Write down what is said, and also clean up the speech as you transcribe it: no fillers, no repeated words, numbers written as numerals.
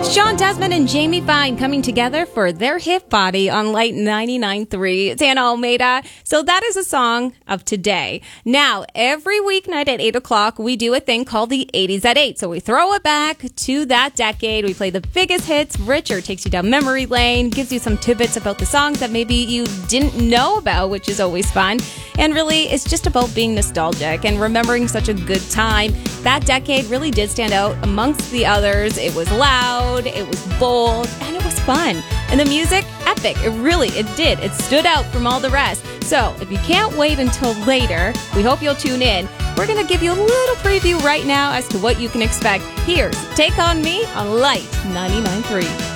Sean Desmond and Jamie Fine coming together for their hit Body on Light 99.3. It's Anna Almeida. So that is a song of today. Now, every weeknight at 8 o'clock, we do a thing called the 80s at 8. So we throw it back to that decade. We play the biggest hits. Richard takes you down memory lane, gives you some tidbits about the songs that maybe you didn't know about, which is always fun. And really, it's just about being nostalgic and remembering such a good time. That decade really did stand out amongst the others. It was loud, it was bold, and it was fun. And the music, epic. It did. It stood out from all the rest. So if you can't wait until later, we hope you'll tune in. We're going to give you a little preview right now as to what you can expect. Here's Take On Me on Light 99.3.